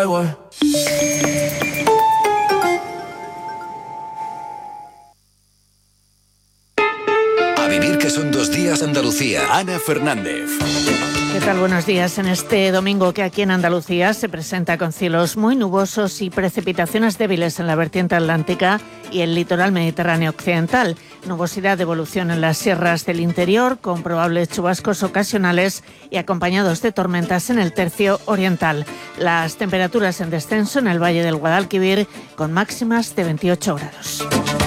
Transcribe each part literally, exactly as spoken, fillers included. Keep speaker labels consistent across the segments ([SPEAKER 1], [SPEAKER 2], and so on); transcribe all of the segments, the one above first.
[SPEAKER 1] A vivir que son dos días Andalucía. Ana Fernández.
[SPEAKER 2] ¿Qué tal? Buenos días. En este domingo que aquí en Andalucía se presenta con cielos muy nubosos y precipitaciones débiles en la vertiente atlántica y el litoral mediterráneo occidental. Nubosidad de evolución en las sierras del interior con probables chubascos ocasionales y acompañados de tormentas en el tercio oriental. Las temperaturas en descenso en el Valle del Guadalquivir con máximas de veintiocho grados.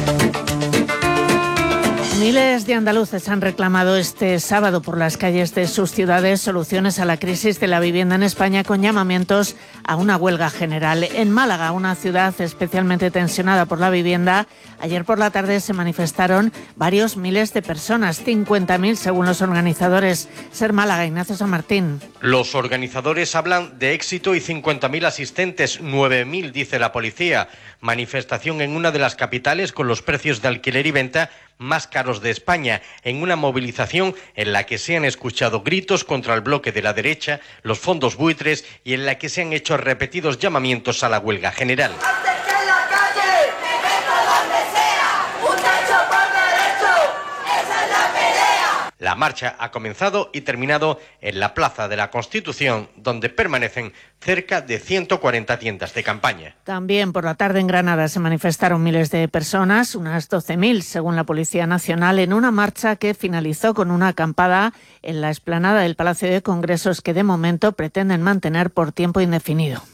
[SPEAKER 2] Miles de andaluces han reclamado este sábado por las calles de sus ciudades soluciones a la crisis de la vivienda en España con llamamientos a una huelga general. En Málaga, una ciudad especialmente tensionada por la vivienda, ayer por la tarde se manifestaron varios miles de personas, cincuenta mil según los organizadores. Ser Málaga, Ignacio San Martín.
[SPEAKER 3] Los organizadores hablan de éxito y cincuenta mil asistentes, nueve mil dice la policía. Manifestación en una de las capitales con los precios de alquiler y venta más caros de España, en una movilización en la que se han escuchado gritos contra el bloque de la derecha, los fondos buitres y en la que se han hecho repetidos llamamientos a la huelga general. La marcha ha comenzado y terminado en la Plaza de la Constitución, donde permanecen cerca de ciento cuarenta tiendas de campaña.
[SPEAKER 2] También por la tarde en Granada se manifestaron miles de personas, unas doce mil según la Policía Nacional, en una marcha que finalizó con una acampada en la explanada del Palacio de Congresos que de momento pretenden mantener por tiempo indefinido.